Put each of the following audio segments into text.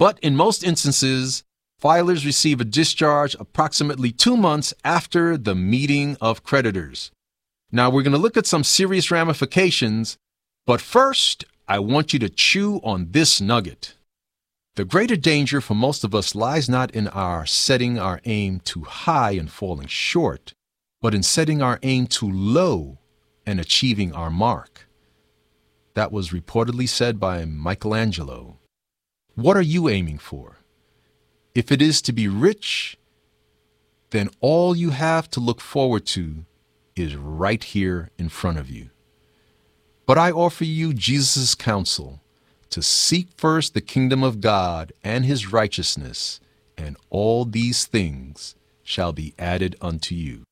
But in most instances, filers receive a discharge approximately 2 months after the meeting of creditors. Now, we're going to look at some serious ramifications, but first, I want you to chew on this nugget. The greater danger for most of us lies not in our setting our aim too high and falling short, but in setting our aim too low and achieving our mark. That was reportedly said by Michelangelo. What are you aiming for? If it is to be rich, then all you have to look forward to is right here in front of you. But I offer you Jesus' counsel to seek first the kingdom of God and his righteousness, and all these things shall be added unto you.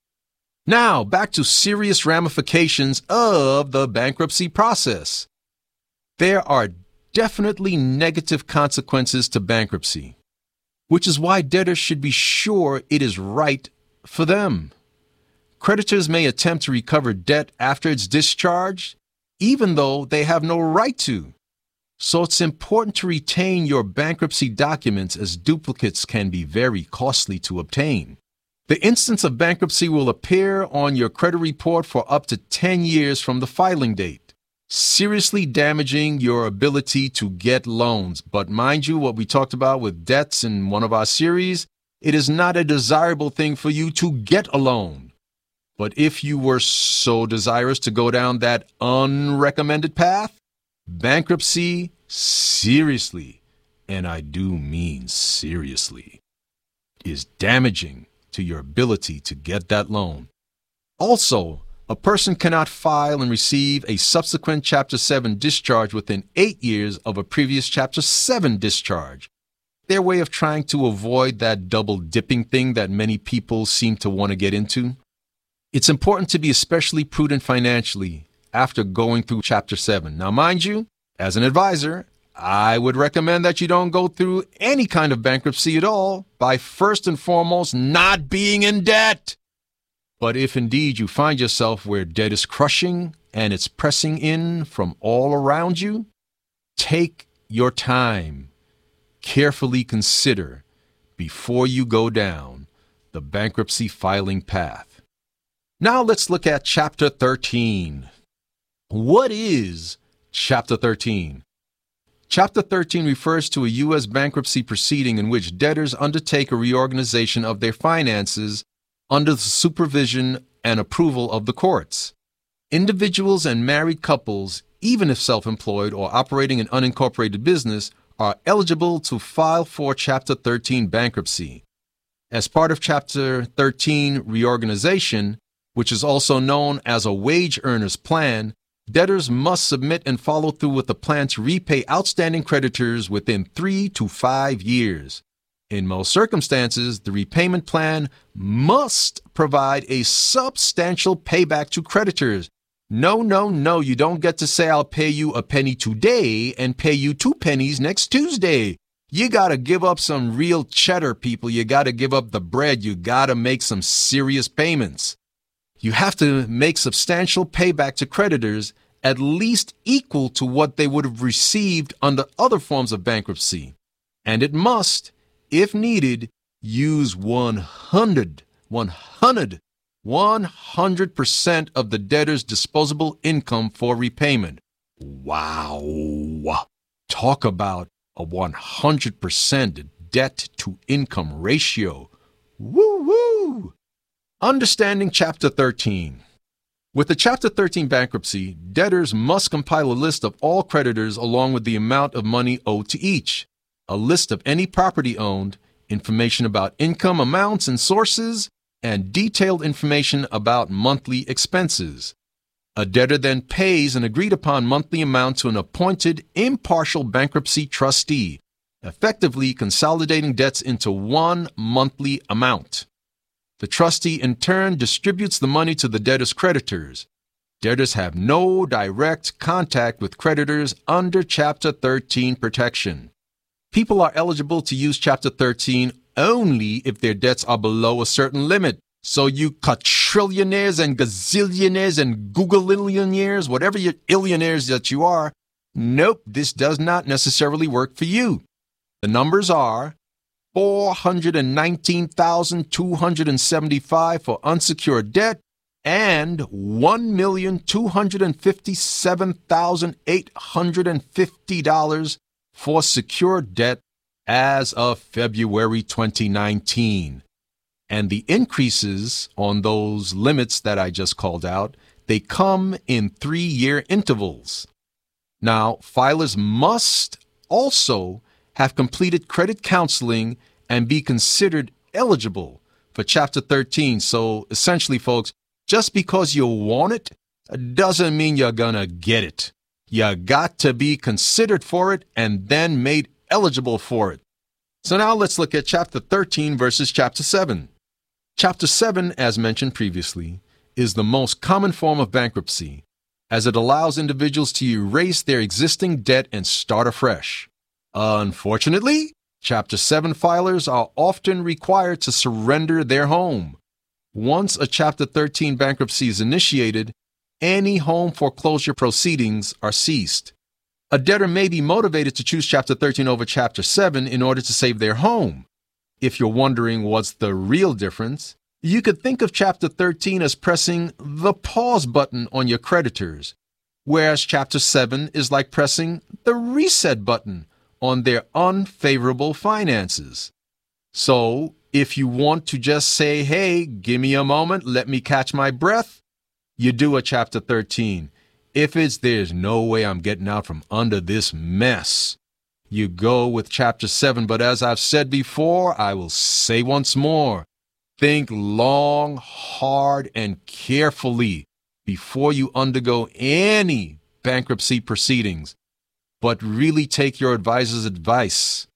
Now, back to serious ramifications of the bankruptcy process. There are definitely negative consequences to bankruptcy, which is why debtors should be sure it is right for them. Creditors may attempt to recover debt after it's discharged, even though they have no right to. So it's important to retain your bankruptcy documents, as duplicates can be very costly to obtain. The instance of bankruptcy will appear on your credit report for up to 10 years from the filing date, seriously damaging your ability to get loans. But mind you, what we talked about with debts in one of our series, it is not a desirable thing for you to get a loan. But if you were so desirous to go down that unrecommended path, bankruptcy seriously, and I do mean seriously, is damaging to your ability to get that loan. Also, a person cannot file and receive a subsequent Chapter 7 discharge within 8 years of a previous Chapter 7 discharge. Their way of trying to avoid that double dipping thing that many people seem to want to get into. It's important to be especially prudent financially after going through Chapter 7. Now, mind you, as an advisor, I would recommend that you don't go through any kind of bankruptcy at all by first and foremost not being in debt. But if indeed you find yourself where debt is crushing and it's pressing in from all around you, take your time, carefully consider before you go down the bankruptcy filing path. Now let's look at Chapter 13. What is Chapter 13? Chapter 13 refers to a U.S. bankruptcy proceeding in which debtors undertake a reorganization of their finances under the supervision and approval of the courts. Individuals and married couples, even if self-employed or operating an unincorporated business, are eligible to file for Chapter 13 bankruptcy. As part of Chapter 13 reorganization, which is also known as a wage earner's plan, debtors must submit and follow through with a plan to repay outstanding creditors within 3 to 5 years. In most circumstances, the repayment plan must provide a substantial payback to creditors. No, you don't get to say I'll pay you a penny today and pay you 2 pennies next Tuesday. You got to give up some real cheddar, people. You got to give up the bread. You got to make some serious payments. You have to make substantial payback to creditors, at least equal to what they would have received under other forms of bankruptcy. And it must, if needed, use 100% of the debtor's disposable income for repayment. Wow! Talk about a 100% debt-to-income ratio. Woo-woo! Understanding Chapter 13. With the Chapter 13 bankruptcy, debtors must compile a list of all creditors along with the amount of money owed to each, a list of any property owned, information about income amounts and sources, and detailed information about monthly expenses. A debtor then pays an agreed-upon monthly amount to an appointed impartial bankruptcy trustee, effectively consolidating debts into one monthly amount. The trustee in turn distributes the money to the debtor's creditors. Debtors have no direct contact with creditors under Chapter 13 protection. People are eligible to use Chapter 13 only if their debts are below a certain limit. So you quadrillionaires and gazillionaires and Googlillionaires, whatever your illionaires that you are, nope, this does not necessarily work for you. The numbers are $419,275 for unsecured debt and $1,257,850 for secured debt as of February 2019. And the increases on those limits that I just called out, they come in 3-year intervals. Now, filers must also have completed credit counseling and be considered eligible for Chapter 13. So essentially, folks, just because you want it doesn't mean you're gonna get it. You got to be considered for it and then made eligible for it. So now let's look at Chapter 13 versus Chapter 7. Chapter 7, as mentioned previously, is the most common form of bankruptcy, as it allows individuals to erase their existing debt and start afresh. Unfortunately, Chapter 7 filers are often required to surrender their home. Once a Chapter 13 bankruptcy is initiated, any home foreclosure proceedings are ceased. A debtor may be motivated to choose Chapter 13 over Chapter 7 in order to save their home. If you're wondering what's the real difference, you could think of Chapter 13 as pressing the pause button on your creditors, whereas Chapter 7 is like pressing the reset button on their unfavorable finances. So, if you want to just say, hey, give me a moment, let me catch my breath, you do a Chapter 13. If it's there's no way I'm getting out from under this mess, you go with Chapter 7. But as I've said before, I will say once more, think long, hard, and carefully before you undergo any bankruptcy proceedings. But really take your advisor's advice.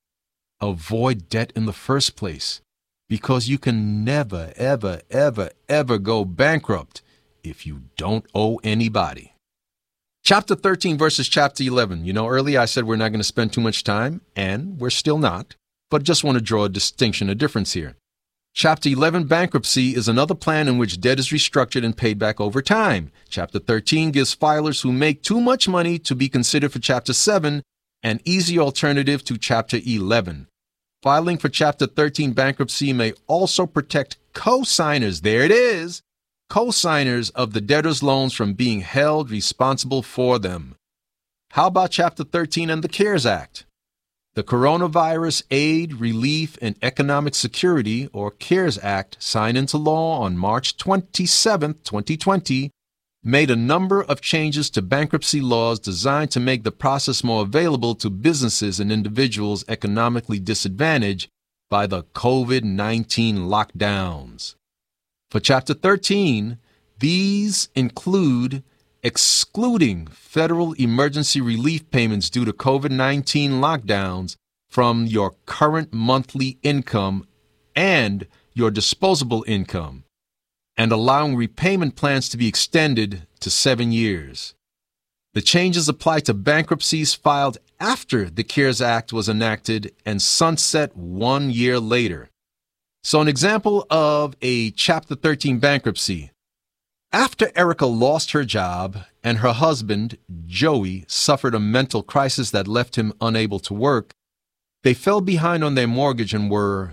Avoid debt in the first place, because you can never, ever, ever, ever go bankrupt if you don't owe anybody. Chapter 13 versus Chapter 11. You know, earlier I said we're not going to spend too much time, and we're still not, but just want to draw a distinction, a difference here. Chapter 11 bankruptcy is another plan in which debt is restructured and paid back over time. Chapter 13 gives filers who make too much money to be considered for Chapter 7 an easy alternative to Chapter 11. Filing for Chapter 13 bankruptcy may also protect co-signers. There it is. Co-signers of the debtor's loans from being held responsible for them. How about Chapter 13 and the CARES Act? The Coronavirus Aid, Relief, and Economic Security, or CARES Act, signed into law on March 27, 2020, made a number of changes to bankruptcy laws designed to make the process more available to businesses and individuals economically disadvantaged by the COVID-19 lockdowns. For Chapter 13, these include excluding federal emergency relief payments due to COVID-19 lockdowns from your current monthly income and your disposable income, and allowing repayment plans to be extended to 7 years. The changes apply to bankruptcies filed after the CARES Act was enacted and sunset 1 year later. So an example of a Chapter 13 bankruptcy. After Erica lost her job and her husband, Joey, suffered a mental crisis that left him unable to work, they fell behind on their mortgage and were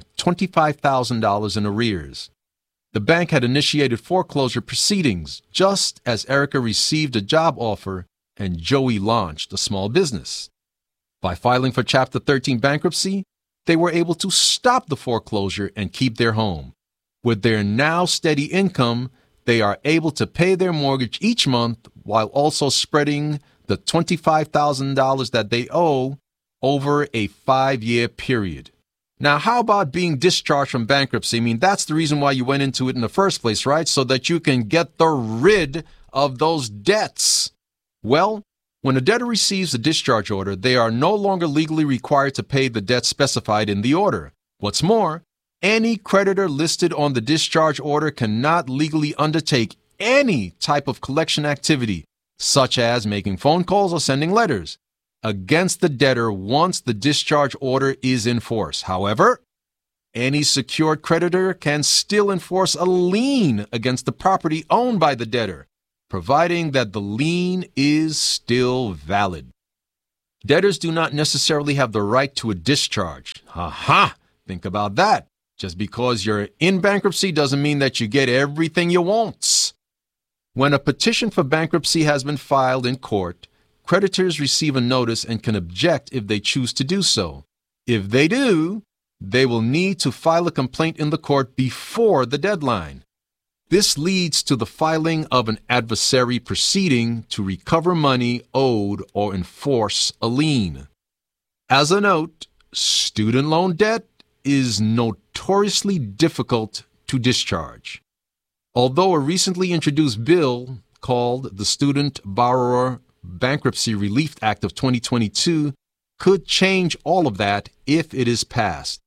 $25,000 in arrears. The bank had initiated foreclosure proceedings just as Erica received a job offer and Joey launched a small business. By filing for Chapter 13 bankruptcy, they were able to stop the foreclosure and keep their home. With their now steady income, they are able to pay their mortgage each month while also spreading the $25,000 that they owe over a 5-year period. Now, how about being discharged from bankruptcy? I mean, that's the reason why you went into it in the first place, right? So that you can get rid of those debts. Well, when a debtor receives a discharge order, they are no longer legally required to pay the debt specified in the order. What's more, any creditor listed on the discharge order cannot legally undertake any type of collection activity, such as making phone calls or sending letters, against the debtor once the discharge order is in force. However, any secured creditor can still enforce a lien against the property owned by the debtor, providing that the lien is still valid. Debtors do not necessarily have the right to a discharge. Aha! Think about that. Just because you're in bankruptcy doesn't mean that you get everything you want. When a petition for bankruptcy has been filed in court, creditors receive a notice and can object if they choose to do so. If they do, they will need to file a complaint in the court before the deadline. This leads to the filing of an adversary proceeding to recover money owed or enforce a lien. As a note, student loan debt is notoriously difficult to discharge. Although a recently introduced bill called the Student Borrower Bankruptcy Relief Act of 2022 could change all of that if it is passed.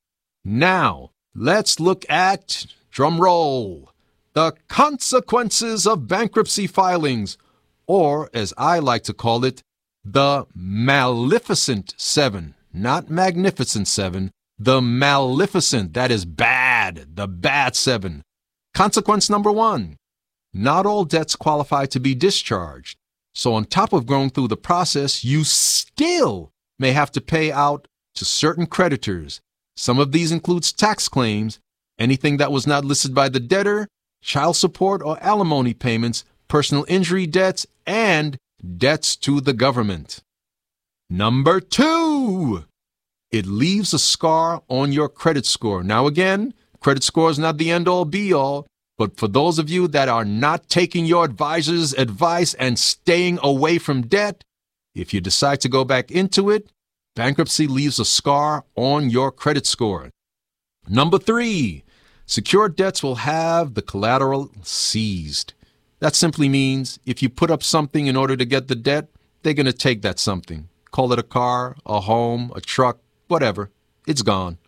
Now, let's look at, drum roll, the consequences of bankruptcy filings, or as I like to call it, the Maleficent Seven, not Magnificent Seven, the Maleficent, that is bad, the bad seven. Consequence number 1, not all debts qualify to be discharged. So on top of going through the process, you still may have to pay out to certain creditors. Some of these includes tax claims, anything that was not listed by the debtor, child support or alimony payments, personal injury debts, and debts to the government. Number 2, it leaves a scar on your credit score. Now again, credit score is not the end-all be-all, but for those of you that are not taking your advisor's advice and staying away from debt, if you decide to go back into it, bankruptcy leaves a scar on your credit score. Number 3, secured debts will have the collateral seized. That simply means if you put up something in order to get the debt, they're going to take that something. Call it a car, a home, a truck, whatever. It's gone.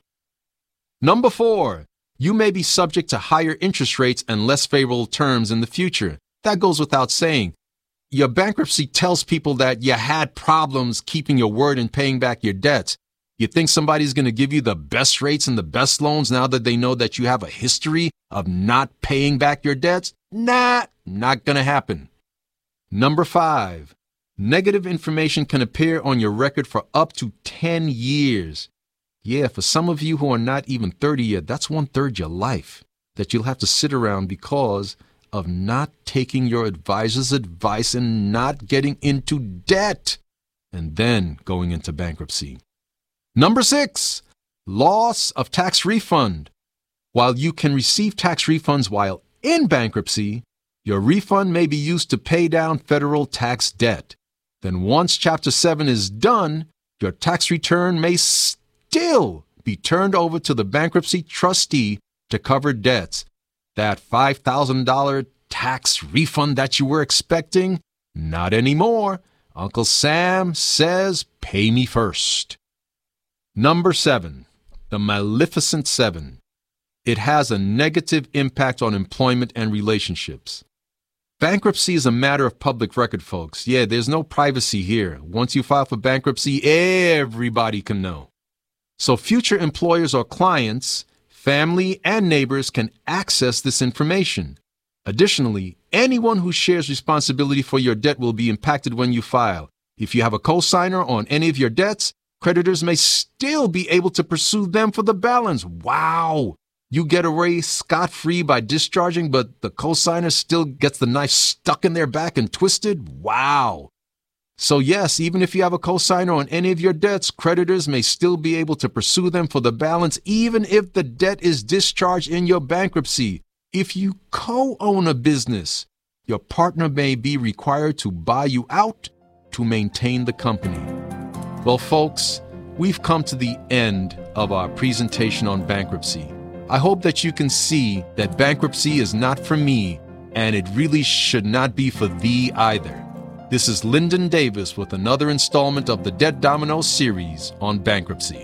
Number 4, you may be subject to higher interest rates and less favorable terms in the future. That goes without saying. Your bankruptcy tells people that you had problems keeping your word and paying back your debts. You think somebody's going to give you the best rates and the best loans now that they know that you have a history of not paying back your debts? Nah, not going to happen. Number 5, negative information can appear on your record for up to 10 years. Yeah, for some of you who are not even 30 yet, that's 1/3 your life that you'll have to sit around because of not taking your advisor's advice and not getting into debt and then going into bankruptcy. Number 6, loss of tax refund. While you can receive tax refunds while in bankruptcy, your refund may be used to pay down federal tax debt. Then once Chapter 7 is done, your tax return may still be turned over to the bankruptcy trustee to cover debts. That $5,000 tax refund that you were expecting? Not anymore. Uncle Sam says, pay me first. Number 7, the Maleficent Seven. It has a negative impact on employment and relationships. Bankruptcy is a matter of public record, folks. Yeah, there's no privacy here. Once you file for bankruptcy, everybody can know. So future employers or clients, family, and neighbors can access this information. Additionally, anyone who shares responsibility for your debt will be impacted when you file. If you have a cosigner on any of your debts, creditors may still be able to pursue them for the balance. Wow! You get away scot-free by discharging, but the cosigner still gets the knife stuck in their back and twisted? Wow! So yes, even if you have a cosigner on any of your debts, creditors may still be able to pursue them for the balance even if the debt is discharged in your bankruptcy. If you co-own a business, your partner may be required to buy you out to maintain the company. Well, folks, we've come to the end of our presentation on bankruptcy. I hope that you can see that bankruptcy is not for me, and it really should not be for thee either. This is Lyndon Davis with another installment of the Debt Domino series on bankruptcy.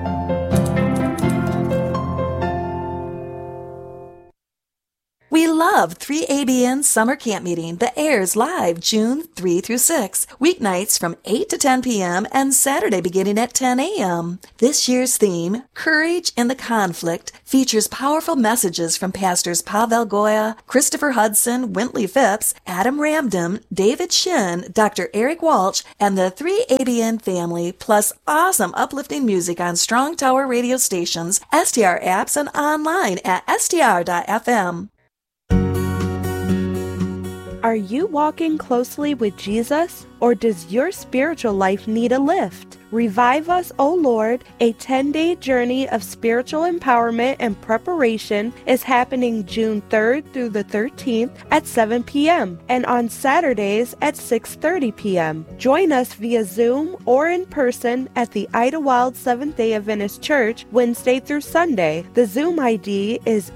We love love 3ABN Summer Camp Meeting that airs live June 3 through 6, weeknights from 8 to 10 p.m. and Saturday beginning at 10 a.m. This year's theme, Courage in the Conflict, features powerful messages from Pastors Pavel Goya, Christopher Hudson, Wintley Phipps, Adam Ramdin, David Shin, Dr. Eric Walsh, and the 3ABN family, plus awesome uplifting music on Strong Tower radio stations, STR apps, and online at str.fm. Are you walking closely with Jesus, or does your spiritual life need a lift? Revive Us, O Lord, a 10-day journey of spiritual empowerment and preparation is happening June 3rd through the 13th at 7 p.m. and on Saturdays at 6:30 p.m. Join us via Zoom or in person at the Idlewild Seventh-day Adventist Church Wednesday through Sunday. The Zoom ID is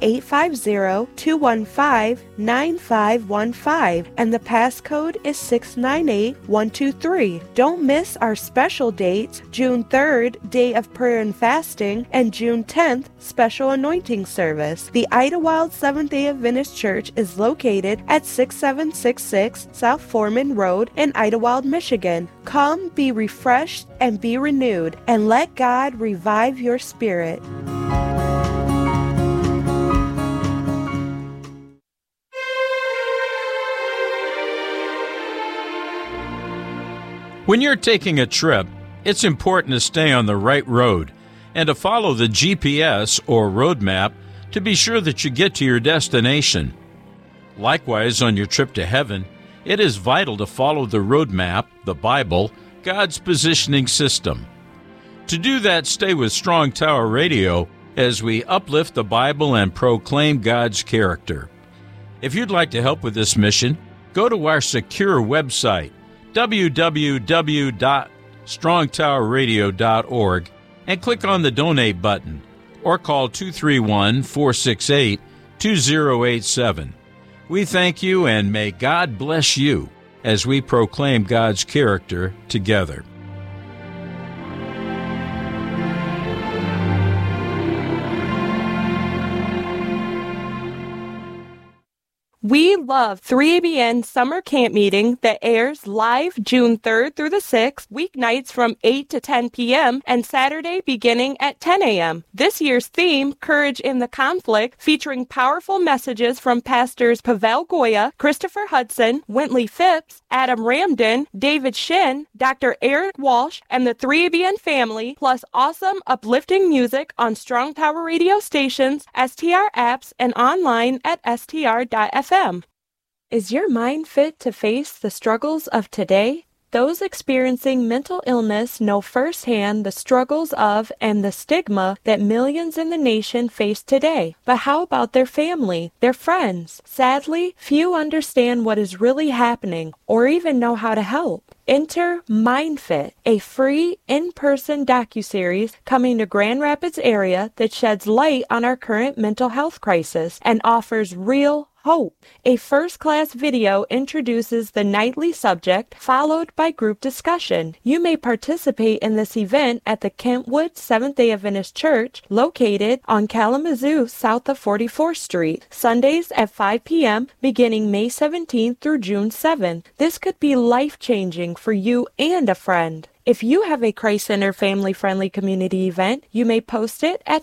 850-215-9515 and the passcode is 698123. Don't miss our special dates, June 3rd, Day of Prayer and Fasting, and June 10th, Special Anointing Service. The Idlewild Seventh-day Adventist Church is located at 6766 South Foreman Road in Idlewild, Michigan. Come, be refreshed, and be renewed, and let God revive your spirit. When you're taking a trip, it's important to stay on the right road and to follow the GPS or road map to be sure that you get to your destination. Likewise, on your trip to heaven, it is vital to follow the road map, the Bible, God's positioning system. To do that, stay with Strong Tower Radio as we uplift the Bible and proclaim God's character. If you'd like to help with this mission, go to our secure website, www.strongtowerradio.org, and click on the Donate button, or call 231-468-2087. We thank you, and may God bless you as we proclaim God's character together. We love 3ABN Summer Camp Meeting that airs live June 3rd through the 6th, weeknights from 8 to 10 p.m. and Saturday beginning at 10 a.m. This year's theme, Courage in the Conflict, featuring powerful messages from Pastors Pavel Goya, Christopher Hudson, Wintley Phipps, Adam Ramdin, David Shin, Dr. Eric Walsh, and the 3ABN family, plus awesome uplifting music on Strong Tower radio stations, STR apps, and online at str.fm. Is your mind fit to face the struggles of today? Those experiencing mental illness know firsthand the struggles of and the stigma that millions in the nation face today. But how about their family, their friends? Sadly, few understand what is really happening or even know how to help. Enter MindFit, a free in-person docuseries coming to Grand Rapids area that sheds light on our current mental health crisis and offers real hope. A first-class video introduces the nightly subject, followed by group discussion. You may participate in this event at the Kentwood Seventh-day Adventist Church, located on Kalamazoo, south of 44th Street, Sundays at 5 p.m., beginning May 17th through June 7th. This could be life-changing for you and a friend. If you have a Christ Center family-friendly community event, you may post it at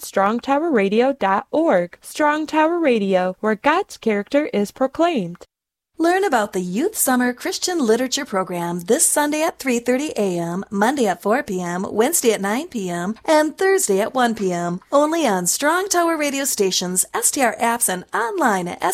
strongtowerradio.org. Strong Tower Radio, where God's character is proclaimed. Learn about the Youth Summer Christian Literature Program this Sunday at 3:30 a.m., Monday at 4 p.m., Wednesday at 9 p.m., and Thursday at 1 p.m. Only on Strong Tower radio stations, STR apps, and online at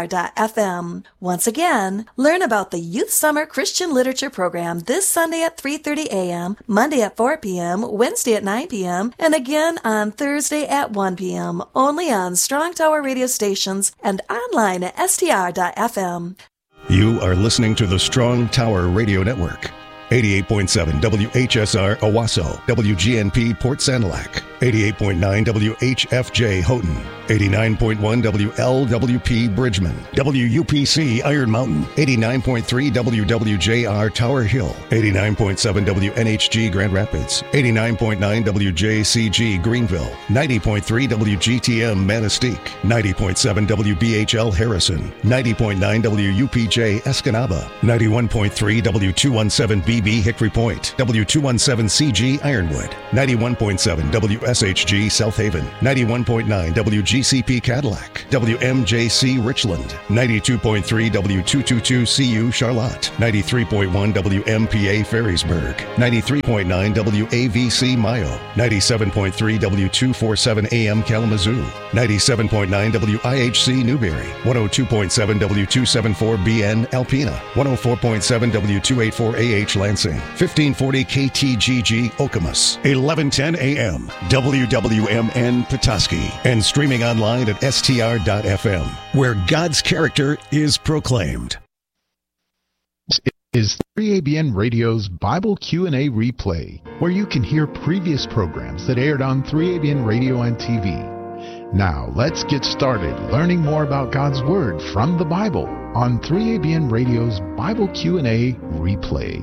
str.fm. Once again, learn about the Youth Summer Christian Literature Program this Sunday at 3:30 a.m., Monday at 4 p.m., Wednesday at 9 p.m., and again on Thursday at 1 p.m. Only on Strong Tower radio stations and online at str.fm. You are listening to the Strong Tower Radio Network. 88.7 WHSR Owasso, WGNP Port Sanilac. 88.9 WHFJ Houghton, 89.1 WLWP Bridgman, WUPC Iron Mountain, 89.3 WWJR Tower Hill, 89.7 WNHG Grand Rapids, 89.9 WJCG Greenville, 90.3 WGTM Manistee, 90.7 WBHL Harrison, 90.9 WUPJ Escanaba, 91.3 W217BB Hickory Point, W217CG Ironwood, 91.7 WSHG South Haven, 91.9 WGCP Cadillac, WMJC Richland, 92.3 W222CU Charlotte, 93.1 WMPA Ferrysburg, 93.9 WAVC Mayo, 97.3 W247 AM Kalamazoo, 97.9 WIHC Newberry, 102.7 W274BN Alpena, 104.7 W284AH Lansing, 1540 KTGG Okemos, 1110 AM WWMN Petoskey, and streaming online at str.fm, where God's character is proclaimed. Is 3ABN Radio's Bible Q&A replay, where you can hear previous programs that aired on 3ABN Radio and TV. Now, let's get started learning more about God's Word from the Bible on 3ABN Radio's Bible Q&A replay.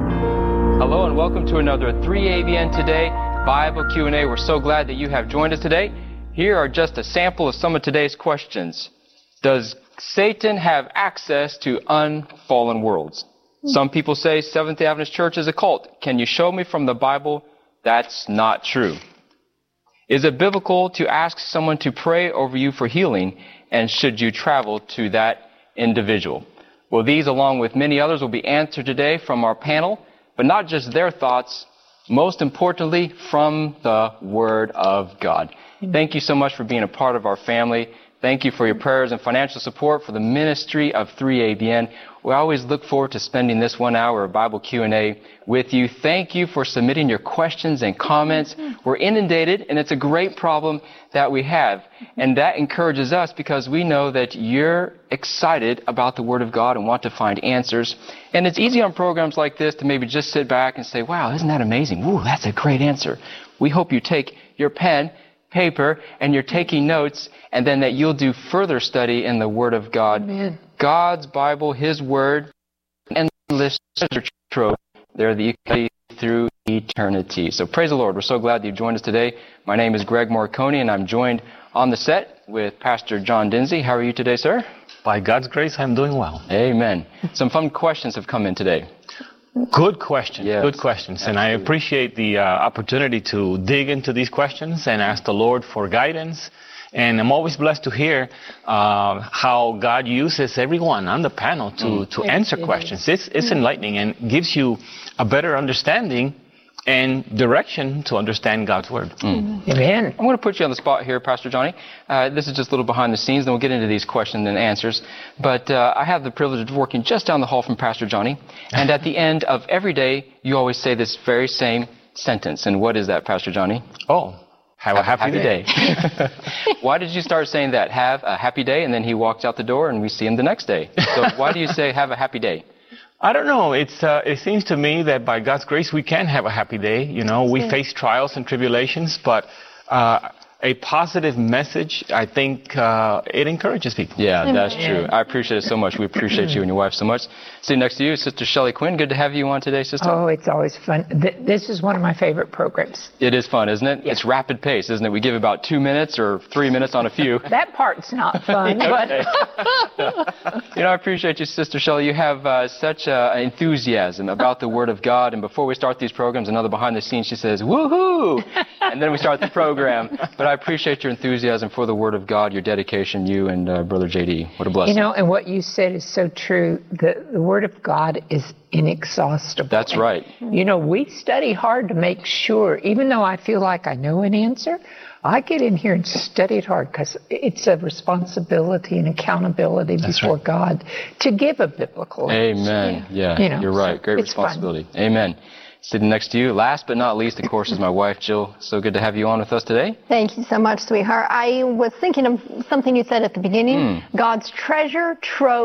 Hello and welcome to another 3ABN Today Bible Q&A. We're so glad that you have joined us today. Here are just a sample of some of today's questions. Does Satan have access to unfallen worlds? Some people say Seventh-day Adventist Church is a cult. Can you show me from the Bible that's not true? Is it biblical to ask someone to pray over you for healing, and should you travel to that individual? Well, these, along with many others, will be answered today from our panel, but not just their thoughts, most importantly, from the Word of God. Thank you so much for being a part of our family. Thank you for your prayers and financial support for the ministry of 3ABN. We always look forward to spending this 1 hour of Bible Q&A with you. Thank you for submitting your questions and comments. We're inundated, and it's a great problem that we have. And that encourages us because we know that you're excited about the Word of God and want to find answers. And it's easy on programs like this to maybe just sit back and say, wow, isn't that amazing? Ooh, that's a great answer. We hope you take your pen, paper, and you're taking notes, and then that you'll do further study in the Word of God. Amen. God's Bible, His Word, and the treasure trove. They're the through eternity. So praise the Lord. We're so glad that you've joined us today. My name is Greg Morricone, and I'm joined on the set with Pastor John Dinsey. How are you today, sir? By God's grace, I'm doing well. Amen. Some fun questions have come in today. Good questions. Yes, good questions. Absolutely. And I appreciate the opportunity to dig into these questions and ask the Lord for guidance. And I'm always blessed to hear how God uses everyone on the panel to answer questions. It's enlightening and gives you a better understanding and direction to understand God's Word. Amen. I'm going to put you on the spot here, Pastor Johnny. This is just a little behind the scenes, then we'll get into these questions and answers. But I have the privilege of working just down the hall from Pastor Johnny. And at the end of every day, you always say this very same sentence. And what is that, Pastor Johnny? Oh, have a happy day. Why did you start saying that? Have a happy day, and then he walks out the door and we see him the next day. So why do you say have a happy day? I don't know. It seems to me that by God's grace we can have a happy day. You know, we face trials and tribulations, but a positive message, I think it encourages people. Yeah, that's true. I appreciate it so much. We appreciate you and your wife so much. Sitting next to you, Sister Shelley Quinn. Good to have you on today, Sister. Oh, it's always fun. This is one of my favorite programs. It is fun, isn't it? Yeah. It's rapid pace, isn't it? We give about 2 minutes or 3 minutes on a few. That part's not fun. But You know, I appreciate you, Sister Shelley. You have such enthusiasm about the Word of God. And before we start these programs, another behind the scenes, she says, woohoo! And then we start the program. But I appreciate your enthusiasm for the Word of God, your dedication, you and Brother J.D. What a blessing. you know, and what you said is so true. The Word of God is inexhaustible. That's right. You know, we study hard to make sure, even though I feel like I know an answer, I get in here and study it hard because it's a responsibility and accountability before God to give a biblical answer. Amen. Yeah, you know, you're right. so Great it's responsibility. Fun. Amen. Sitting next to you, last but not least, of course, is my wife, Jill. So good to have you on with us today. Thank you so much, sweetheart. I was thinking of something you said at the beginning. God's treasure trove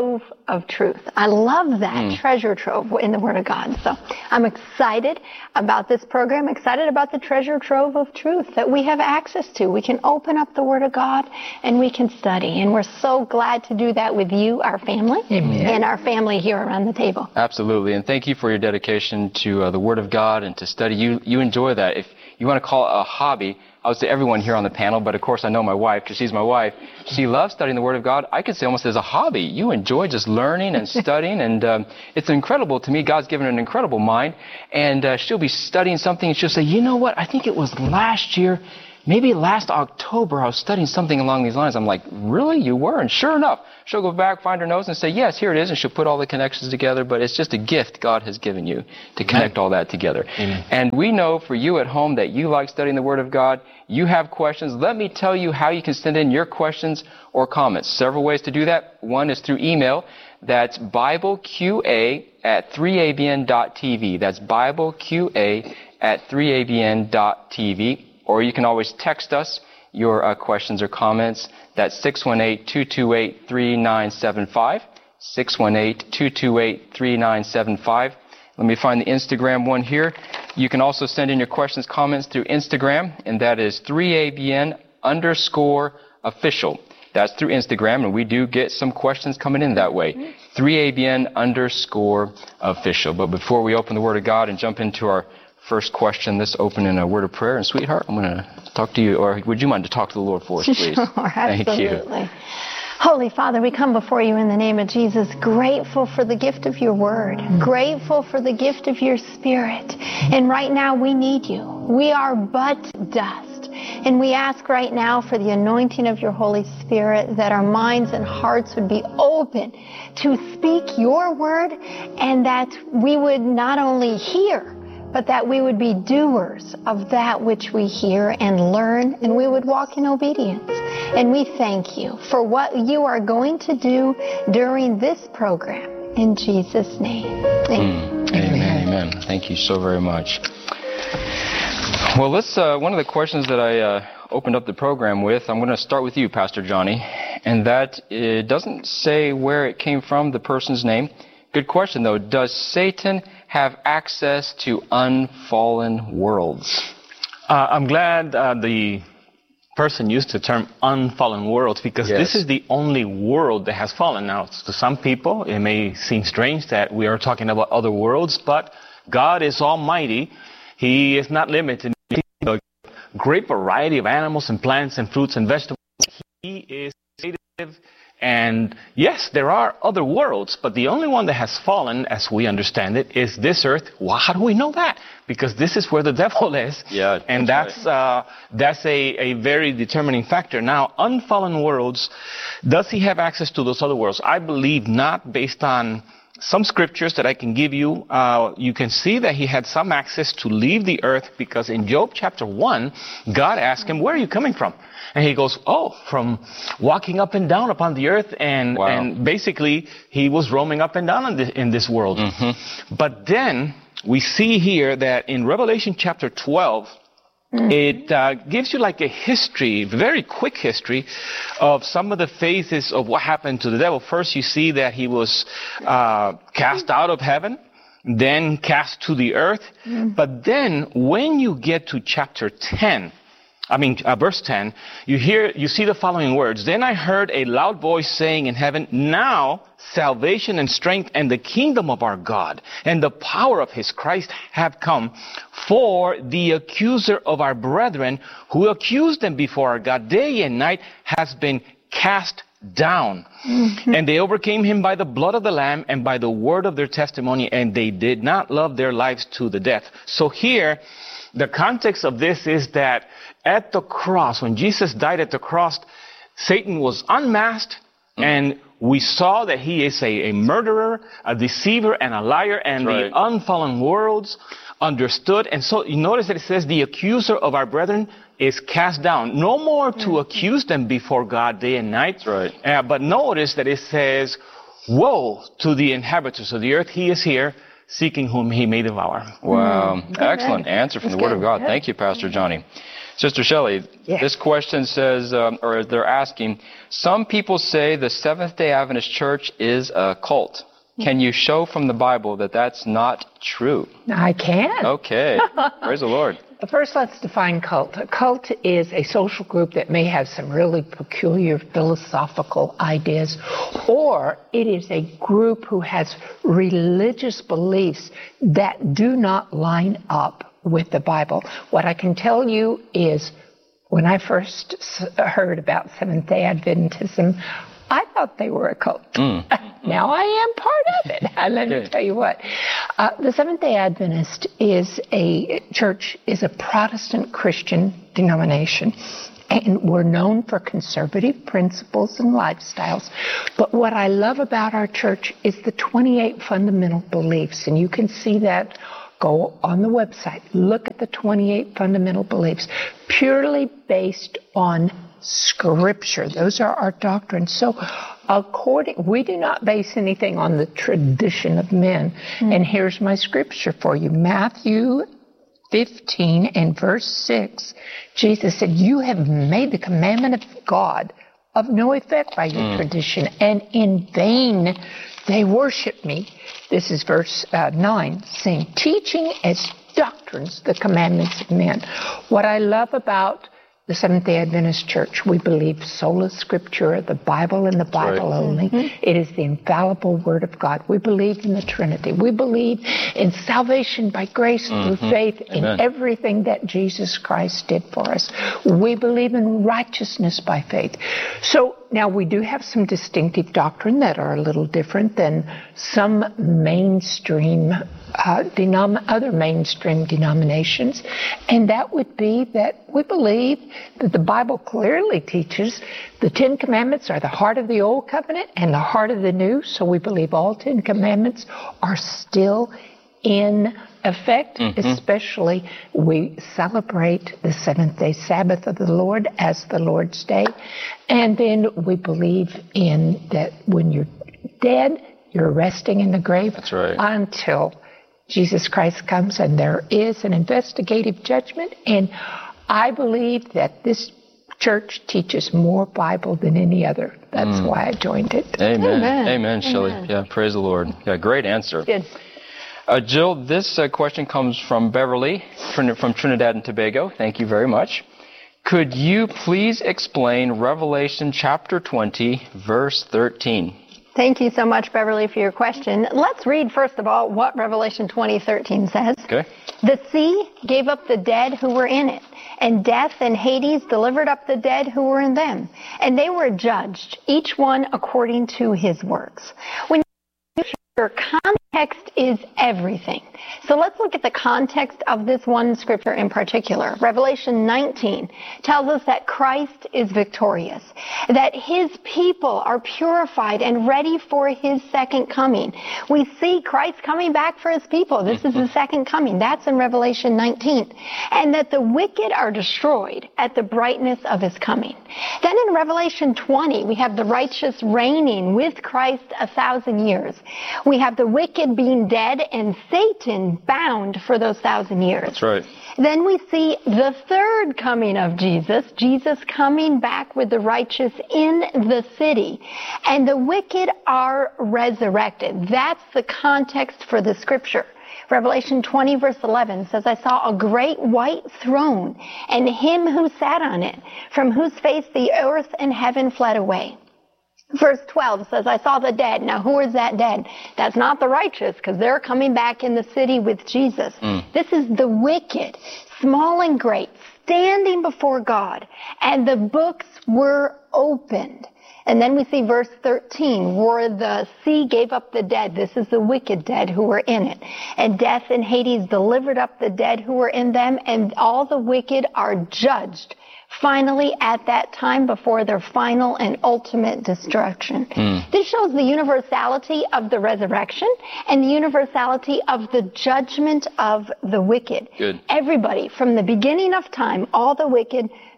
of truth. I love that treasure trove in the Word of God. So I'm excited about this program, excited about the treasure trove of truth that we have access to. We can open up the Word of God and we can study. And we're so glad to do that with you, our family, and our family here around the table. Absolutely. And thank you for your dedication to the Word of God and to study. You enjoy that. If you want to call it a hobby, I would say everyone here on the panel, but of course I know my wife, because she's my wife. She loves studying the Word of God. I could say almost as a hobby. You enjoy just learning and studying, and it's incredible to me. God's given her an incredible mind, and she'll be studying something, and she'll say, you know what, I think it was last year, maybe last October, I was studying something along these lines. I'm like, really? You were? And sure enough, she'll go back, find her notes, and say, yes, here it is, and she'll put all the connections together, but it's just a gift God has given you to connect all that together. Amen. And we know for you at home that you like studying the Word of God. You have questions. Let me tell you how you can send in your questions or comments. Several ways to do that. One is through email. That's BibleQA@3abn.tv. That's BibleQA@3abn.tv. Or you can always text us your questions or comments. That's 618-228-3975. 618-228-3975. Let me find the Instagram one here. You can also send in your questions, comments through Instagram, and that is 3ABN_official. That's through Instagram, and we do get some questions coming in that way. 3ABN_official. But before we open the Word of God and jump into our first question, let's open in a word of prayer. And sweetheart, I'm going to talk to you, or would you mind to talk to the Lord for us, please? Sure, absolutely. Thank you. Holy Father, we come before you in the name of Jesus, grateful for the gift of your word, grateful for the gift of your Spirit. And right now we need you. We are but dust. And we ask right now for the anointing of your Holy Spirit, that our minds and hearts would be open to speak your word, and that we would not only hear, but that we would be doers of that which we hear and learn, and we would walk in obedience. And we thank you for what you are going to do during this program. In Jesus' name. Amen. Amen. Thank you so very much. Well, let's. One of the questions that I opened up the program with, I'm going to start with you, Pastor Johnny, and that it doesn't say where it came from, the person's name. Good question, though. Does Satan have access to unfallen worlds? I'm glad the person used the term unfallen worlds, because this is the only world that has fallen. Now, to some people, it may seem strange that we are talking about other worlds, but God is almighty. He is not limited to a great variety of animals and plants and fruits and vegetables. He is creative. And yes, there are other worlds, but the only one that has fallen, as we understand it, is this earth. Well, how do we know that? Because this is where the devil is. Yeah, and that's a very determining factor. Now, unfallen worlds, does he have access to those other worlds? I believe not, based on some scriptures that I can give you. You can see that he had some access to leave the earth, because in Job chapter 1, God asked him, where are you coming from? And he goes, from walking up and down upon the earth. And basically, he was roaming up and down in this world. Mm-hmm. But then we see here that in Revelation chapter 12, it gives you like a history, very quick history, of some of the phases of what happened to the devil. First, you see that he was cast out of heaven, then cast to the earth. But then when you get to chapter 10, verse 10, you see the following words. Then I heard a loud voice saying in heaven, now salvation and strength and the kingdom of our God and the power of his Christ have come, for the accuser of our brethren, who accused them before our God day and night, has been cast down. And they overcame him by the blood of the Lamb and by the word of their testimony, and they did not love their lives to the death. So here, the context of this is that at the cross, when Jesus died at the cross, Satan was unmasked, and we saw that he is a murderer, a deceiver, and a liar, and the unfallen worlds understood. And so you notice that it says the accuser of our brethren is cast down. No more to accuse them before God day and night. But notice that it says, woe to the inhabitants of the earth. He is here, seeking whom he may devour. Wow. Excellent answer from the Word of God. Thank you, Pastor Johnny. Sister Shelley, this question says, or they're asking, some people say the Seventh-day Adventist Church is a cult. Can you show from the Bible that that's not true? I can. Okay. Praise the Lord. First, let's define cult. A cult is a social group that may have some really peculiar philosophical ideas, or it is a group who has religious beliefs that do not line up with the Bible. What I can tell you is, when I first heard about Seventh-day Adventism, I thought they were a cult. Now I am part of it. Let me tell you what. The Seventh-day Adventist is a Protestant Christian denomination. And we're known for conservative principles and lifestyles. But what I love about our church is the 28 fundamental beliefs. And you can see that. Go on the website. Look at the 28 fundamental beliefs, purely based on Scripture. Those are our doctrines. So we do not base anything on the tradition of men. And here's my scripture for you. Matthew 15 and verse 6. Jesus said, you have made the commandment of God of no effect by your tradition, and in vain they worship me. This is verse 9, saying, teaching as doctrines the commandments of men. What I love about the Seventh-day Adventist Church, we believe sola scriptura, the Bible and the Bible only. It is the infallible Word of God. We believe in the Trinity. We believe in salvation by grace through faith in everything that Jesus Christ did for us. We believe in righteousness by faith. So now we do have some distinctive doctrine that are a little different than some mainstream other mainstream denominations, and that would be that we believe that the Bible clearly teaches the 10 Commandments are the heart of the Old Covenant and the heart of the New, so we believe all 10 Commandments are still in effect. Especially we celebrate the seventh-day Sabbath of the Lord as the Lord's Day, and then we believe in that when you're dead, you're resting in the grave until Jesus Christ comes, and there is an investigative judgment. And I believe that this church teaches more Bible than any other. That's why I joined it. Amen. Amen, Shelley. Yeah, praise the Lord. Yeah, great answer. Good. Jill, this question comes from Beverly from Trinidad and Tobago. Thank you very much. Could you please explain Revelation chapter 20, verse 13? Thank you so much, Beverly, for your question. Let's read, first of all, what Revelation 20:13 says. Okay. The sea gave up the dead who were in it, and death and Hades delivered up the dead who were in them. And they were judged, each one according to his works. When your context is everything. So let's look at the context of this one scripture in particular. Revelation 19 tells us that Christ is victorious, that his people are purified and ready for his second coming. We see Christ coming back for his people. This is the second coming. That's in Revelation 19. And that the wicked are destroyed at the brightness of his coming. Then in Revelation 20, we have the righteous reigning with Christ 1,000 years. We have the wicked being dead and Satan bound for those 1,000 years. That's right. Then we see the third coming of Jesus, Jesus coming back with the righteous in the city, and the wicked are resurrected. That's the context for the scripture. Revelation 20 verse 11 says, I saw a great white throne and him who sat on it, from whose face the earth and heaven fled away. Verse 12 says, I saw the dead. Now, who is that dead? That's not the righteous, because they're coming back in the city with Jesus. This is the wicked, small and great, standing before God. And the books were opened. And then we see verse 13, where the sea gave up the dead. This is the wicked dead who were in it. And death and Hades delivered up the dead who were in them, and all the wicked are judged finally at that time before their final and ultimate destruction. This shows the universality of the resurrection and the universality of the judgment of the wicked. Good. Everybody, from the beginning of time, all the wicked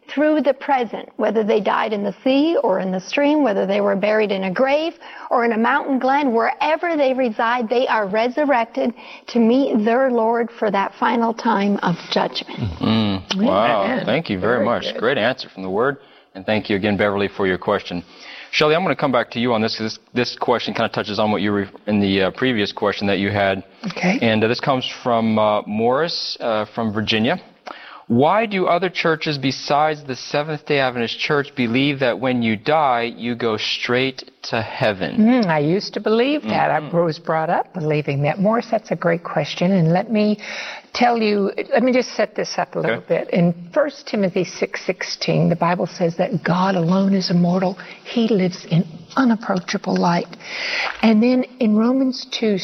through the present, whether they died in the sea or in the stream, whether they were buried in a grave or in a mountain glen, wherever they reside, they are resurrected to meet their Lord for that final time of judgment. Mm-hmm. Wow, thank you very much. Good. Great answer from the Word. And thank you again, Beverly, for your question. Shelley, I'm going to come back to you on this because this question kind of touches on what you were in the previous question that you had. Okay. And this comes from Morris from Virginia. Why do other churches besides the Seventh-day Adventist Church believe that when you die, you go straight to heaven? I used to believe that. I was brought up believing that. Morris, that's a great question. And let me tell you, let me just set this up a little bit. In 1 Timothy 6:16, the Bible says that God alone is immortal. He lives in unapproachable light. And then in Romans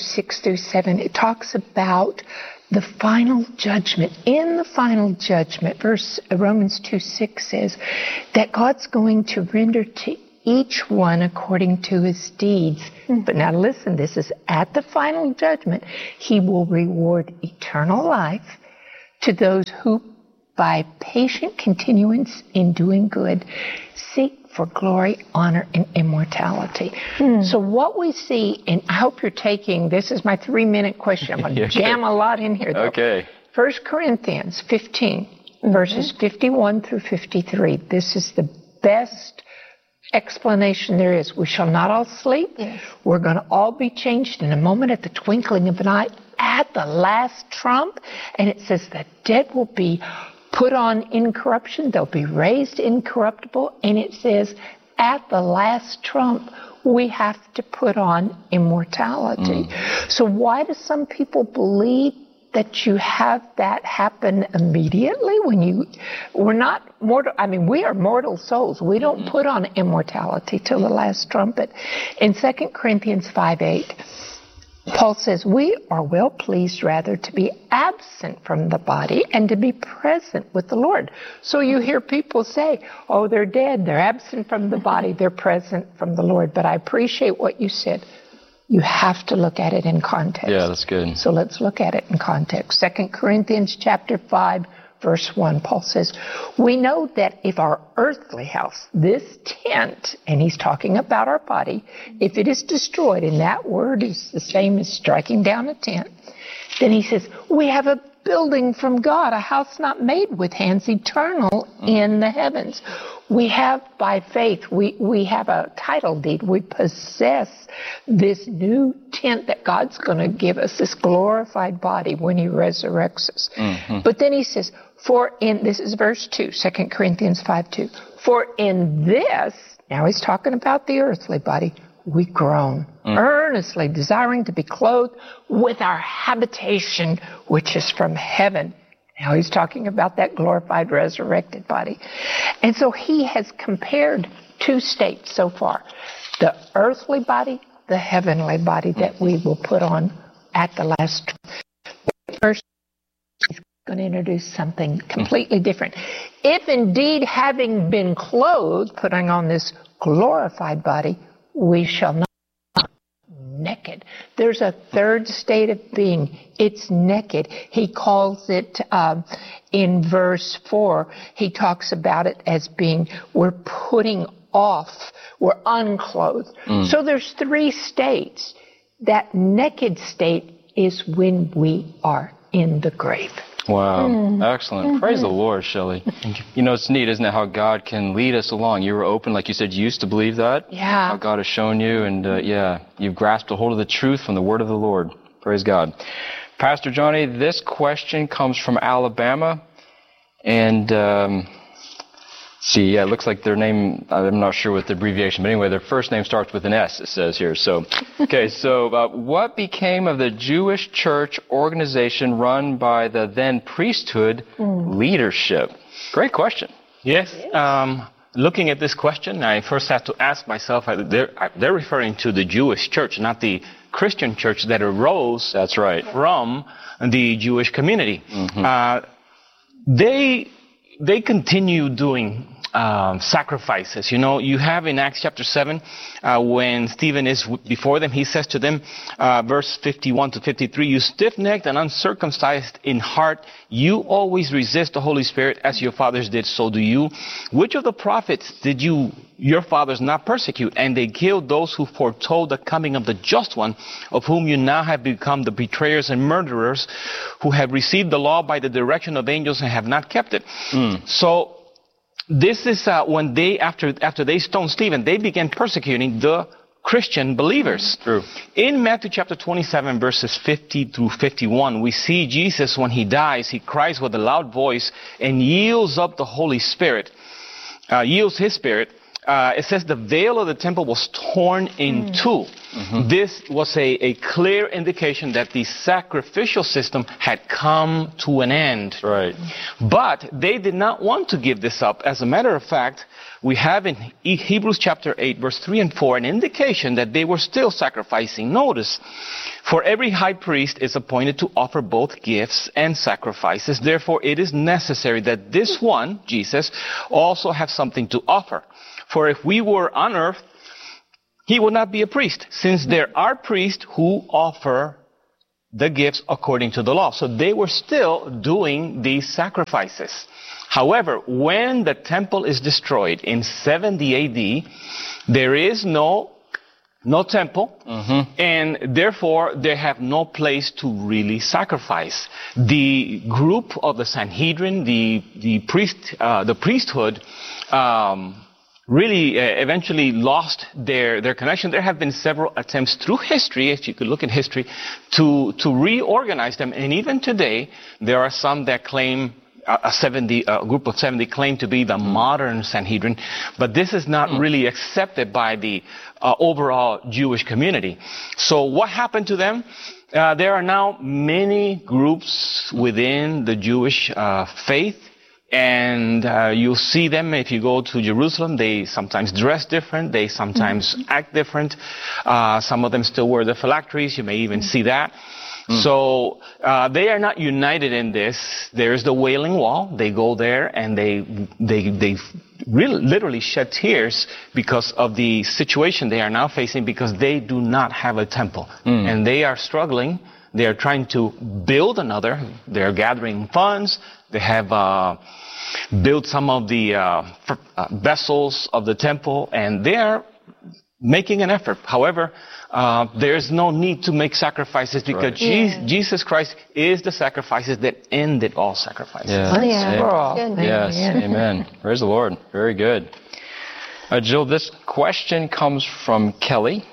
2:6-7, it talks about the final judgment. In the final judgment, Romans 2:6 says that God's going to render to each one according to his deeds. But now listen, this is at the final judgment. He will reward eternal life to those who, by patient continuance in doing good, seek for glory, honor, and immortality. So what we see, and I hope you're taking, this is my 3-minute question. I'm going to jam a lot in here, though. Okay. 1 Corinthians 15, verses 51 through 53. This is the best explanation there is. We shall not all sleep. Yes. We're going to all be changed in a moment, at the twinkling of an eye, at the last trump. And it says the dead will be put on incorruption. They'll be raised incorruptible. And it says at the last trump, we have to put on immortality. So why do some people believe that you have that happen immediately when we're not mortal? I mean, we are mortal souls. We don't put on immortality till the last trumpet. In 2 Corinthians 5:8, Paul says, we are well pleased rather to be absent from the body and to be present with the Lord. So you hear people say, oh, they're dead. They're absent from the body. They're present from the Lord. But I appreciate what you said. You have to look at it in context. Yeah, that's good. So let's look at it in context. 2 Corinthians chapter 5, verse 1, Paul says, we know that if our earthly house, this tent, and he's talking about our body, if it is destroyed, and that word is the same as striking down a tent, then he says, we have a building from God, a house not made with hands, eternal in the heavens. We have, by faith, we have a title deed. We possess this new tent that God's going to give us, this glorified body when he resurrects us. But then he says, this is verse 2, 2 Corinthians 5:2. For in this, now he's talking about the earthly body, we groan, earnestly desiring to be clothed with our habitation, which is from heaven. Now he's talking about that glorified, resurrected body. And so he has compared two states so far. The earthly body, the heavenly body that we will put on at the last. First, he's going to introduce something completely different. If indeed, having been clothed, putting on this glorified body, we shall not naked. There's a third state of being. It's naked. He calls it, in verse 4, he talks about it as being, we're putting off, we're unclothed. So there's 3 states. That naked state is when we are in the grave. Wow. Excellent. Praise the Lord, Shelley. You know, it's neat, isn't it, how God can lead us along. You were open, like you said, you used to believe that. Yeah. How God has shown you, and you've grasped a hold of the truth from the word of the Lord. Praise God. Pastor Johnny, this question comes from Alabama, and it looks like their name, I'm not sure what the abbreviation, but anyway, their first name starts with an S, it says here. So, what became of the Jewish church organization run by the then priesthood leadership? Great question. Yes. Looking at this question, I first have to ask myself, they're referring to the Jewish church, not the Christian church that arose That's right. from the Jewish community. They continue doing sacrifices. You know, you have in Acts chapter 7, when Stephen is before them, he says to them, verse 51 to 53, you stiff-necked and uncircumcised in heart, you always resist the Holy Spirit as your fathers did, so do you. Which of the prophets did your fathers not persecute? And they killed those who foretold the coming of the just one, of whom you now have become the betrayers and murderers, who have received the law by the direction of angels and have not kept it. So this is when they, after they stoned Stephen, they began persecuting the Christian believers. True. In Matthew chapter 27, verses 50 through 51, we see Jesus, when he dies, he cries with a loud voice and yields up the Holy Spirit, yields his spirit. It says the veil of the temple was torn in two. This was a clear indication that the sacrificial system had come to an end. Right. But they did not want to give this up. As a matter of fact, we have in Hebrews chapter 8, verse 3 and 4, an indication that they were still sacrificing. Notice, for every high priest is appointed to offer both gifts and sacrifices. Therefore, it is necessary that this one, Jesus, also have something to offer. For if we were on earth, he would not be a priest, since there are priests who offer the gifts according to the law. So they were still doing these sacrifices. However, when the temple is destroyed in 70 AD, there is no temple, and therefore they have no place to really sacrifice. The group of the Sanhedrin, the priesthood, really eventually lost their connection. There have been several attempts through history, if you could look at history, to reorganize them. And even today, there are some that claim, a group of 70 claim to be the modern Sanhedrin, but this is not really accepted by the overall Jewish community. So what happened to them? There are now many groups within the Jewish faith. And you'll see them if you go to Jerusalem. They sometimes dress different. They sometimes act different. Some of them still wear the phylacteries. You may even see that. So they are not united in this. There's the Wailing Wall. They go there and they really literally shed tears because of the situation they are now facing, because they do not have a temple. And they are struggling. They are trying to build another. They are gathering funds. They have built some of the vessels of the temple, and they are making an effort. However, there is no need to make sacrifices, because Jesus Christ is the sacrifices that ended all sacrifices. Yes, amen. Praise the Lord. Very good. Jill, this question comes from Kelly.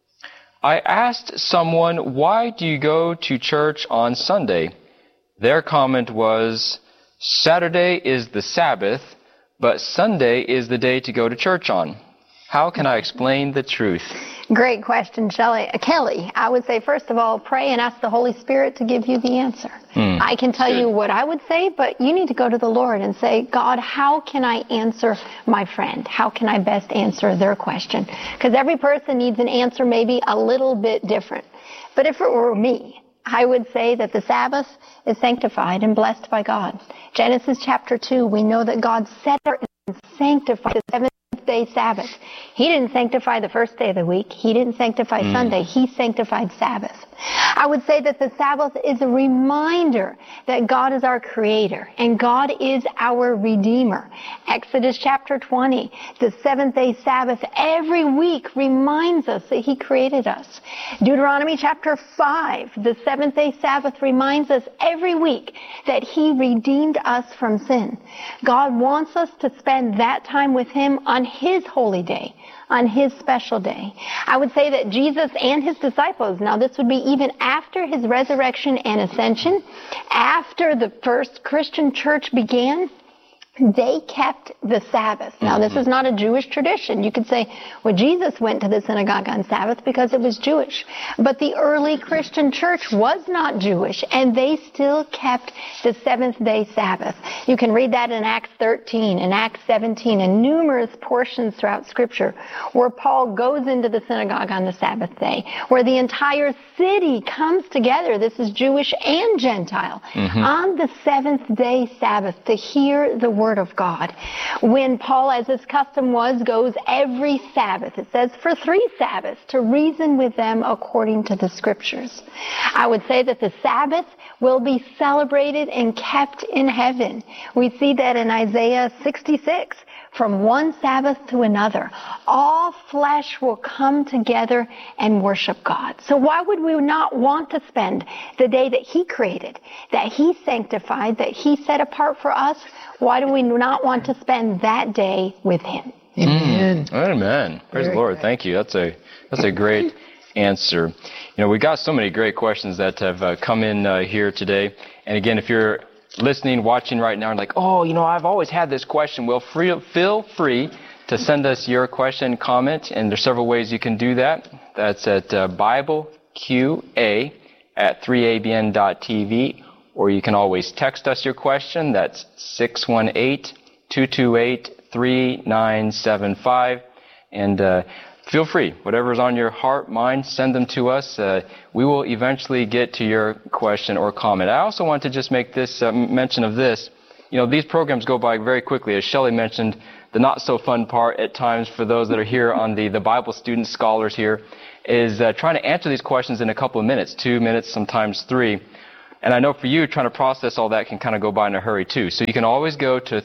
I asked someone, why do you go to church on Sunday? Their comment was, Saturday is the Sabbath, but Sunday is the day to go to church on. How can I explain the truth? Great question, Kelly. I would say, first of all, pray and ask the Holy Spirit to give you the answer. I can tell you what I would say, but you need to go to the Lord and say, God, how can I answer my friend? How can I best answer their question? Because every person needs an answer maybe a little bit different. But if it were me, I would say that the Sabbath is sanctified and blessed by God. Genesis chapter 2, we know that God set there and sanctified the seventh-day Sabbath. He didn't sanctify the first day of the week. He didn't sanctify Sunday. He sanctified Sabbath. I would say that the Sabbath is a reminder that God is our Creator and God is our Redeemer. Exodus chapter 20, the seventh-day Sabbath every week reminds us that He created us. Deuteronomy chapter 5, the seventh-day Sabbath reminds us every week that He redeemed us from sin. God wants us to spend that time with Him on His holy day, on His special day. I would say that Jesus and His disciples, now this would be even after His resurrection and ascension, after the first Christian church began, they kept the Sabbath. Now, this is not a Jewish tradition. You could say, well, Jesus went to the synagogue on Sabbath because it was Jewish. But the early Christian church was not Jewish, and they still kept the seventh-day Sabbath. You can read that in Acts 13 and Acts 17 and numerous portions throughout Scripture where Paul goes into the synagogue on the Sabbath day, where the entire city comes together. This is Jewish and Gentile on the seventh-day Sabbath to hear the word Word of God. When Paul, as his custom was, goes every Sabbath, it says for 3 Sabbaths, to reason with them according to the Scriptures. I would say that the Sabbath will be celebrated and kept in heaven. We see that in Isaiah 66. From one Sabbath to another, all flesh will come together and worship God. So why would we not want to spend the day that He created, that He sanctified, that He set apart for us? Why do we not want to spend that day with Him? Amen. Amen. Praise the Lord. Good. Thank you. That's a great answer. You know, we got so many great questions that have come in here today. And again, if you're listening, watching right now, and like, oh, you know, I've always had this question. Well, feel free to send us your question, comment, and there's several ways you can do that. That's at BibleQA@3abn.tv, or you can always text us your question. That's 618-228-3975, and feel free. Whatever's on your heart, mind, send them to us. We will eventually get to your question or comment. I also want to just make this mention of this. You know, these programs go by very quickly. As Shelley mentioned, the not-so-fun part at times for those that are here on the Bible students, scholars here, is trying to answer these questions in a couple of minutes, 2 minutes, sometimes 3. And I know for you, trying to process all that can kind of go by in a hurry, too. So you can always go to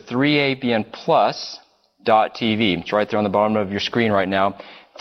3abnplus.tv. It's right there on the bottom of your screen right now.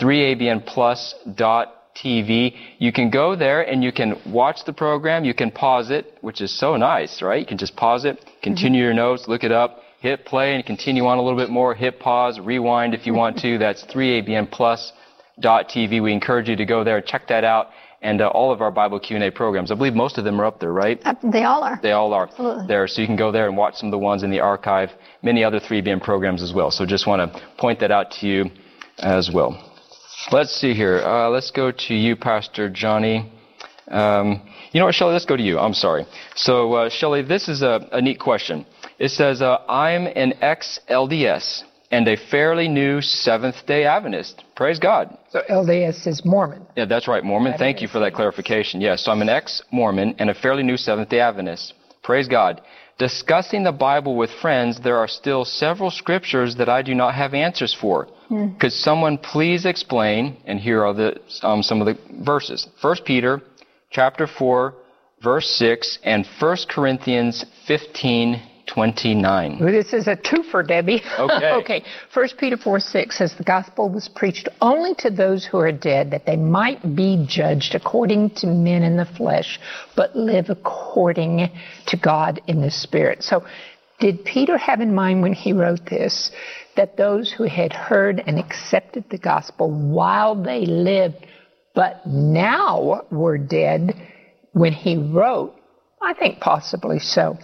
3abnplus.tv. You can go there and you can watch the program. You can pause it, which is so nice, right? You can just pause it, continue your notes, look it up, hit play, and continue on a little bit more. Hit pause, rewind if you want to. That's 3abnplus.tv. We encourage you to go there, check that out, and all of our Bible Q&A programs. I believe most of them are up there, right? They all are. They all are. Absolutely. There, so you can go there and watch some of the ones in the archive, many other 3ABN programs as well. So just want to point that out to you as well. Let's see here. Let's go to you, Pastor Johnny. You know what, Shelley? Let's go to you. I'm sorry. So, Shelley, this is a neat question. It says, I'm an ex-LDS and a fairly new Seventh-day Adventist. Praise God. So LDS is Mormon. Yeah, that's right, Mormon. Thank you for that clarification. Yes, so I'm an ex-Mormon and a fairly new Seventh-day Adventist. Praise God. Discussing the Bible with friends, there are still several scriptures that I do not have answers for. Could someone please explain? And here are some of the verses. 1 Peter chapter 4, verse 6, and 1 Corinthians 15:29. This is a twofer, Debbie. Okay. Okay. 1 Peter 4:6 says, the gospel was preached only to those who are dead, that they might be judged according to men in the flesh, but live according to God in the Spirit. So did Peter have in mind when he wrote this that those who had heard and accepted the gospel while they lived, but now were dead when he wrote? I think possibly so.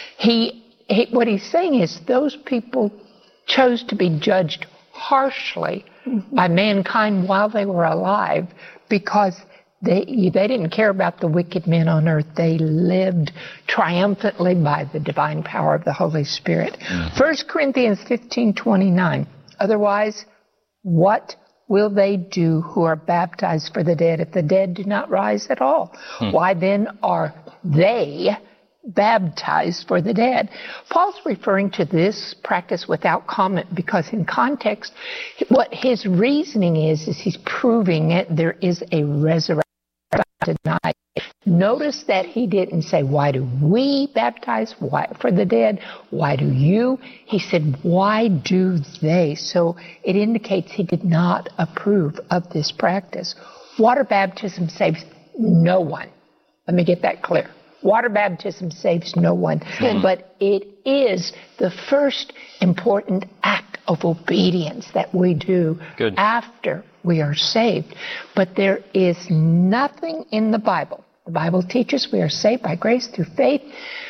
What he's saying is those people chose to be judged harshly by mankind while they were alive because they didn't care about the wicked men on earth. They lived triumphantly by the divine power of the Holy Spirit. 1 Corinthians 15:29. Otherwise, what will they do who are baptized for the dead if the dead do not rise at all? Why then are they baptized for the dead? Paul's referring to this practice without comment because in context, what his reasoning is he's proving that there is a resurrection tonight. Notice that he didn't say, why do we baptize for the dead? Why do you? He said, why do they? So it indicates he did not approve of this practice. Water baptism saves no one. Let me get that clear. Water baptism saves no one, but it is the first important act of obedience that we do after we are saved. But there is nothing in the Bible. The Bible teaches we are saved by grace through faith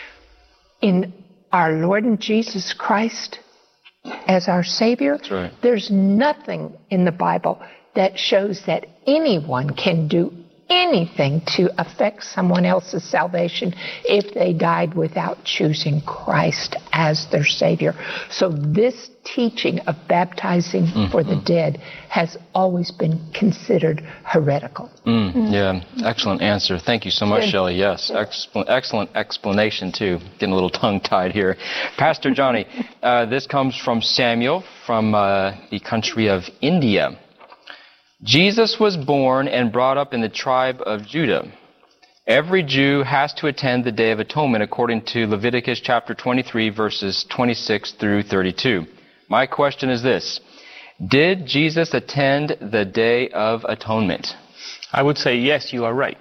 in our Lord and Jesus Christ as our Savior. That's right. There's nothing in the Bible that shows that anyone can do anything to affect someone else's salvation if they died without choosing Christ as their Savior. So this teaching of baptizing for the dead has always been considered heretical. Yeah, excellent answer. Thank you so much, Shelley. Yes, excellent explanation, too. Getting a little tongue-tied here. Pastor Johnny, this comes from Samuel from the country of India. Jesus was born and brought up in the tribe of Judah. Every Jew has to attend the Day of Atonement according to Leviticus chapter 23, verses 26 through 32. My question is this: did Jesus attend the Day of Atonement? I would say yes, you are right.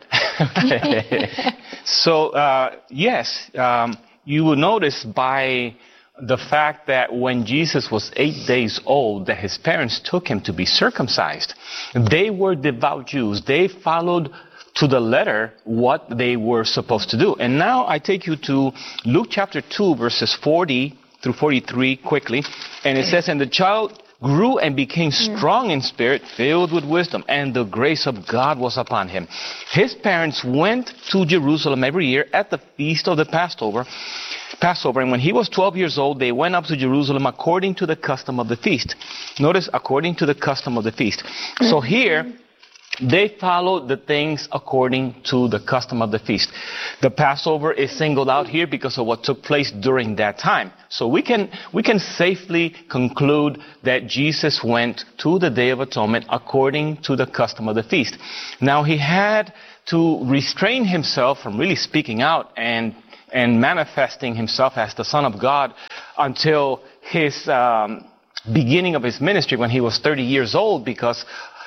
So, yes, you will notice by the fact that when Jesus was 8 days old, that his parents took him to be circumcised. They were devout Jews. They followed to the letter what they were supposed to do. And now I take you to Luke chapter 2, verses 40 through 43 quickly. And it says, "And the child grew and became strong in spirit, filled with wisdom, and the grace of God was upon him." His parents went to Jerusalem every year at the feast of the Passover, and when he was 12 years old, they went up to Jerusalem according to the custom of the feast. Notice, according to the custom of the feast. So here, they followed the things according to the custom of the feast. The Passover is singled out here because of what took place during that time. So we can safely conclude that Jesus went to the Day of Atonement according to the custom of the feast. Now, he had to restrain himself from really speaking out and manifesting himself as the Son of God until his beginning of his ministry when he was 30 years old, because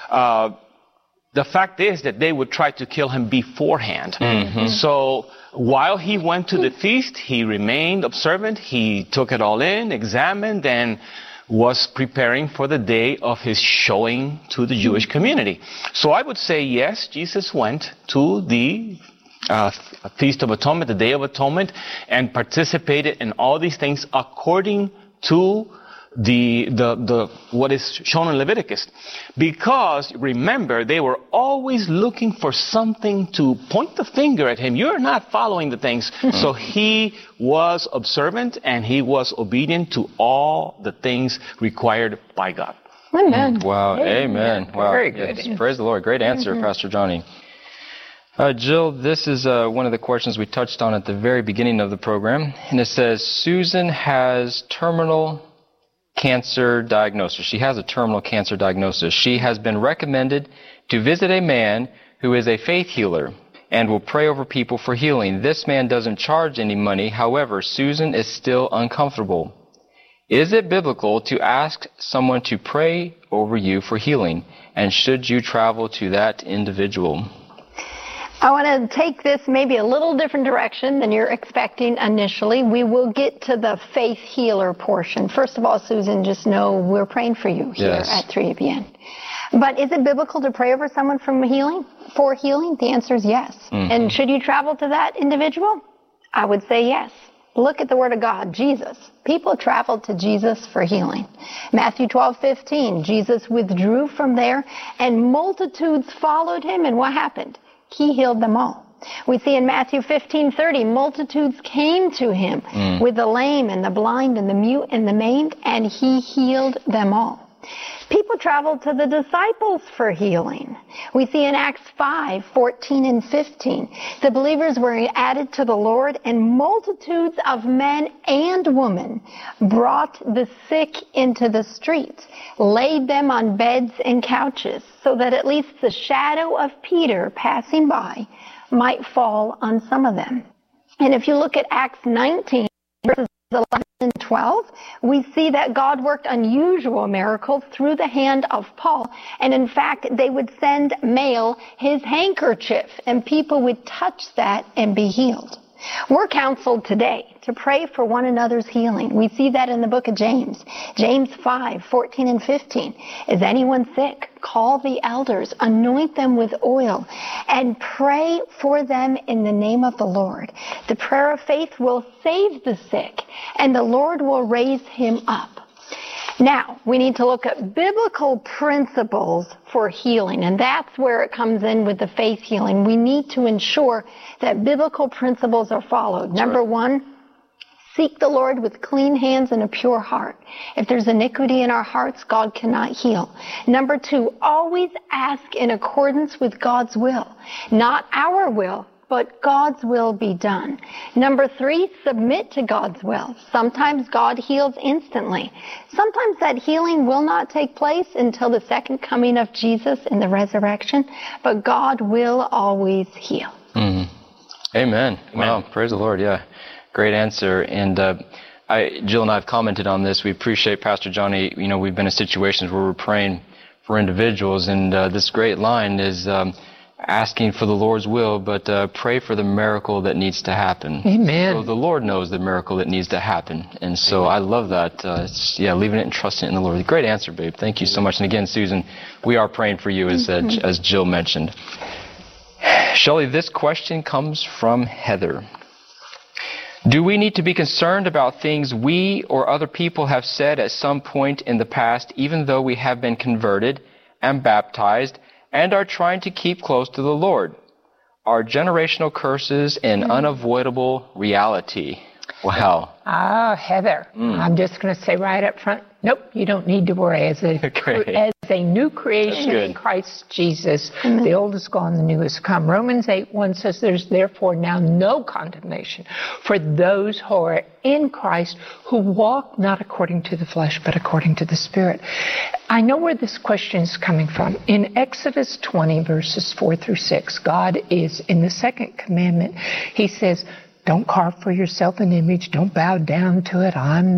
the fact is that they would try to kill him beforehand. So while he went to the feast, he remained observant. He took it all in, examined, and was preparing for the day of his showing to the Jewish community. So I would say, yes, Jesus went to the Feast of Atonement, the Day of Atonement, and participated in all these things according to the what is shown in Leviticus. Because remember, they were always looking for something to point the finger at him. You're not following the things. So he was observant and he was obedient to all the things required by God. Amen. Wow, amen. Wow. Very good. Yes, praise the Lord. Great answer, Pastor Johnny. Jill, this is one of the questions we touched on at the very beginning of the program. And it says, Susan has terminal cancer diagnosis. She has a terminal cancer diagnosis. She has been recommended to visit a man who is a faith healer and will pray over people for healing. This man doesn't charge any money. However, Susan is still uncomfortable. Is it biblical to ask someone to pray over you for healing? And should you travel to that individual? I want to take this maybe a little different direction than you're expecting initially. We will get to the faith healer portion. First of all, Susan, just know we're praying for you here at 3ABN. But is it biblical to pray over someone for healing? The answer is yes. And should you travel to that individual? I would say yes. Look at the Word of God, Jesus. People traveled to Jesus for healing. Matthew 12:15, Jesus withdrew from there and multitudes followed him. And what happened? He healed them all. We see in Matthew 15:30, multitudes came to him with the lame and the blind and the mute and the maimed, and he healed them all. People traveled to the disciples for healing. We see in Acts 5:14 and 15, the believers were added to the Lord, and multitudes of men and women brought the sick into the streets, laid them on beds and couches, so that at least the shadow of Peter passing by might fall on some of them. And if you look at Acts 19, verses 11 and 12, we see that God worked unusual miracles through the hand of Paul. And in fact, they would send mail his handkerchief, and people would touch that and be healed. We're counseled today to pray for one another's healing. We see that in the book of James. James 5:14 and 15. Is anyone sick? Call the elders, anoint them with oil, and pray for them in the name of the Lord. The prayer of faith will save the sick, and the Lord will raise him up. Now, we need to look at biblical principles for healing, and that's where it comes in with the faith healing. We need to ensure that biblical principles are followed. Number one, seek the Lord with clean hands and a pure heart. If there's iniquity in our hearts, God cannot heal. Number two, always ask in accordance with God's will. Not our will, but God's will be done. Number three, submit to God's will. Sometimes God heals instantly. Sometimes that healing will not take place until the second coming of Jesus in the resurrection, but God will always heal. Amen. Wow, praise the Lord, yeah. Great answer. And Jill and I have commented on this. We appreciate Pastor Johnny. You know, we've been in situations where we're praying for individuals, and this great line is asking for the Lord's will, but pray for the miracle that needs to happen. Amen. So the Lord knows the miracle that needs to happen. And so I love that. Leaving it and trusting in the Lord. Great answer, babe. Thank you so much. And again, Susan, we are praying for you, as Jill mentioned. Shelley, this question comes from Heather. Do we need to be concerned about things we or other people have said at some point in the past, even though we have been converted and baptized and are trying to keep close to the Lord? Are generational curses an unavoidable reality? Wow. Heather, I'm just going to say right up front, nope, you don't need to worry. As a new creation in Christ Jesus, the old is gone, the new has come. Romans 8:1 says there's therefore now no condemnation for those who are in Christ, who walk not according to the flesh, but according to the Spirit. I know where this question is coming from. In Exodus 20, verses 4 through 6, God is, in the second commandment, He says, don't carve for yourself an image. Don't bow down to it. I'm